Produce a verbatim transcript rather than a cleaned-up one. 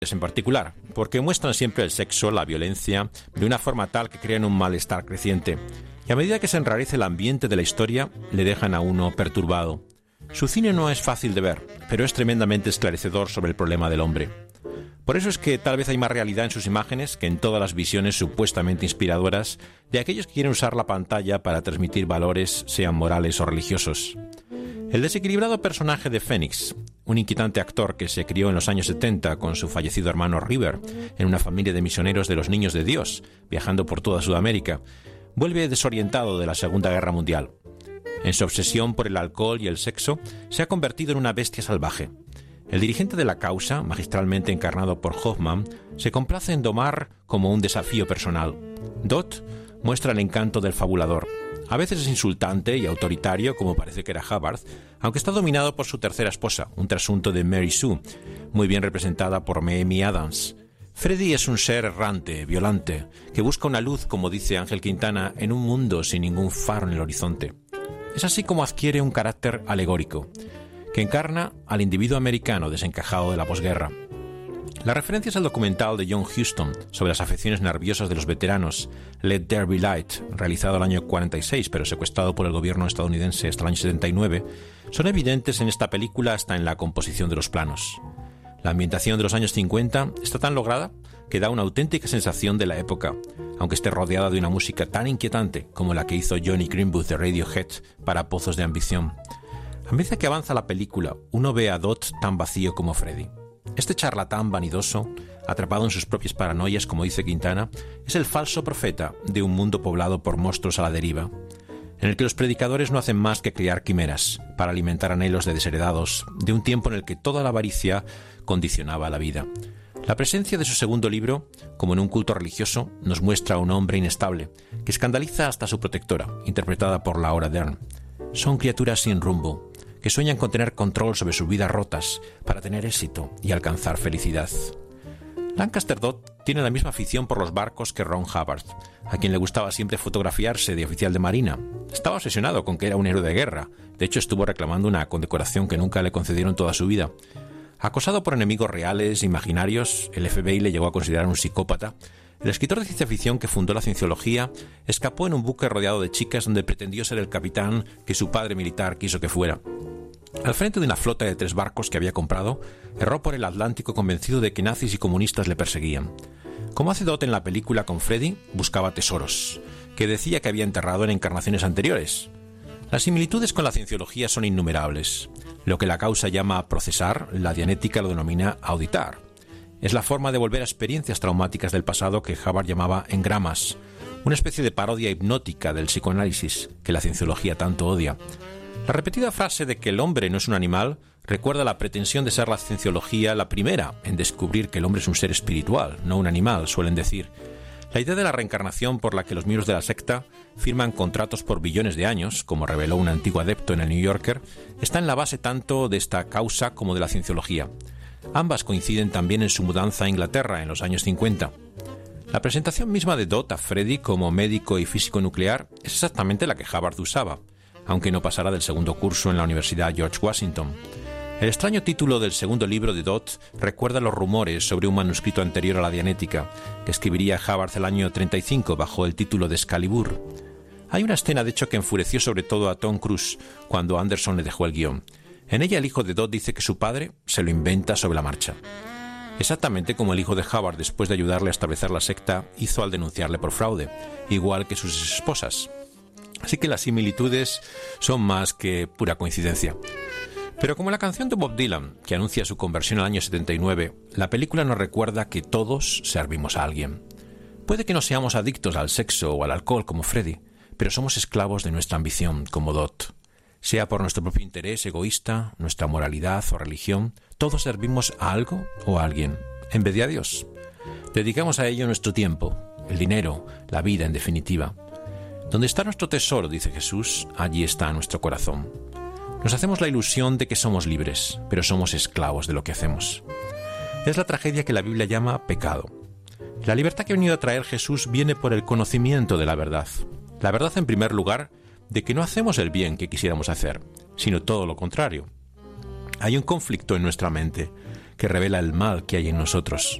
en particular, porque muestran siempre el sexo, la violencia, de una forma tal que crean un malestar creciente, y a medida que se enrarece el ambiente de la historia, le dejan a uno perturbado. Su cine no es fácil de ver, pero es tremendamente esclarecedor sobre el problema del hombre. Por eso es que tal vez hay más realidad en sus imágenes que en todas las visiones supuestamente inspiradoras de aquellos que quieren usar la pantalla para transmitir valores, sean morales o religiosos. El desequilibrado personaje de Phoenix, un inquietante actor que se crió en los años setenta con su fallecido hermano River en una familia de misioneros de los Niños de Dios, viajando por toda Sudamérica, vuelve desorientado de la Segunda Guerra Mundial. En su obsesión por el alcohol y el sexo, se ha convertido en una bestia salvaje. El dirigente de la causa, magistralmente encarnado por Hoffman, se complace en domar como un desafío personal. Dot muestra el encanto del fabulador. A veces es insultante y autoritario, como parece que era Hubbard, aunque está dominado por su tercera esposa, un trasunto de Mary Sue, muy bien representada por Amy Adams. Freddy es un ser errante, violante, que busca una luz, como dice Ángel Quintana, en un mundo sin ningún faro en el horizonte. Es así como adquiere un carácter alegórico, que encarna al individuo americano desencajado de la posguerra. La referencia es al documental de John Huston sobre las afecciones nerviosas de los veteranos, Let There Be Light, realizado el año cuarenta y seis, pero secuestrado por el gobierno estadounidense hasta el año setenta y nueve, son evidentes en esta película hasta en la composición de los planos. La ambientación de los años cincuenta está tan lograda que da una auténtica sensación de la época, aunque esté rodeada de una música tan inquietante como la que hizo Johnny Greenwood de Radiohead para Pozos de Ambición. A medida que avanza la película, uno ve a Dot tan vacío como Freddy. Este charlatán vanidoso, atrapado en sus propias paranoias, como dice Quintana, es el falso profeta de un mundo poblado por monstruos a la deriva, en el que los predicadores no hacen más que criar quimeras para alimentar anhelos de desheredados de un tiempo en el que toda la avaricia condicionaba la vida. La presencia de su segundo libro, como en un culto religioso, nos muestra a un hombre inestable, que escandaliza hasta a su protectora, interpretada por Laura Dern. Son criaturas sin rumbo, que sueñan con tener control sobre sus vidas rotas para tener éxito y alcanzar felicidad. Lancaster Dodd tiene la misma afición por los barcos que Ron Hubbard, a quien le gustaba siempre fotografiarse de oficial de marina. Estaba obsesionado con que era un héroe de guerra, de hecho estuvo reclamando una condecoración que nunca le concedieron toda su vida. Acosado por enemigos reales e imaginarios, el F B I le llegó a considerar un psicópata. El escritor de ciencia ficción que fundó la cienciología escapó en un buque rodeado de chicas donde pretendió ser el capitán que su padre militar quiso que fuera. Al frente de una flota de tres barcos que había comprado, erró por el Atlántico convencido de que nazis y comunistas le perseguían. Como hace Dot en la película con Freddy, buscaba tesoros, que decía que había enterrado en encarnaciones anteriores. Las similitudes con la cienciología son innumerables. Lo que la causa llama procesar, la dianética lo denomina auditar. Es la forma de volver a experiencias traumáticas del pasado que Hubbard llamaba engramas, una especie de parodia hipnótica del psicoanálisis que la cienciología tanto odia. La repetida frase de que el hombre no es un animal recuerda la pretensión de ser la cienciología la primera en descubrir que el hombre es un ser espiritual, no un animal, suelen decir. La idea de la reencarnación por la que los miembros de la secta firman contratos por billones de años, como reveló un antiguo adepto en el New Yorker, está en la base tanto de esta causa como de la cienciología. Ambas coinciden también en su mudanza a Inglaterra en los años cincuenta. La presentación misma de Dot a Freddy como médico y físico nuclear es exactamente la que Hubbard usaba, aunque no pasara del segundo curso en la Universidad George Washington. El extraño título del segundo libro de Dot recuerda los rumores sobre un manuscrito anterior a la Dianética, que escribiría Hubbard el año treinta y cinco bajo el título de Excalibur. Hay una escena, de hecho, que enfureció sobre todo a Tom Cruise cuando Anderson le dejó el guión. En ella el hijo de Dot dice que su padre se lo inventa sobre la marcha. Exactamente como el hijo de Hubbard, después de ayudarle a establecer la secta, hizo al denunciarle por fraude, igual que sus esposas. Así que las similitudes son más que pura coincidencia. Pero como la canción de Bob Dylan, que anuncia su conversión en el año setenta y nueve, la película nos recuerda que todos servimos a alguien. Puede que no seamos adictos al sexo o al alcohol como Freddy, pero somos esclavos de nuestra ambición como Dot. Sea por nuestro propio interés egoísta, nuestra moralidad o religión, todos servimos a algo o a alguien, en vez de a Dios. Dedicamos a ello nuestro tiempo, el dinero, la vida en definitiva. Donde está nuestro tesoro, dice Jesús, allí está nuestro corazón. Nos hacemos la ilusión de que somos libres, pero somos esclavos de lo que hacemos. Es la tragedia que la Biblia llama pecado. La libertad que ha venido a traer Jesús viene por el conocimiento de la verdad. La verdad, en primer lugar, de que no hacemos el bien que quisiéramos hacer, sino todo lo contrario. Hay un conflicto en nuestra mente. que revela el mal que hay en nosotros.